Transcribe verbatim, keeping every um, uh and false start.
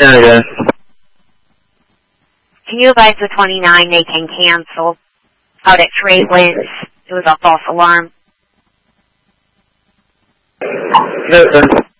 Yeah, yeah. Can you advise the twenty-nine they can cancel out at Trade Winds? It was a false alarm. No, sir.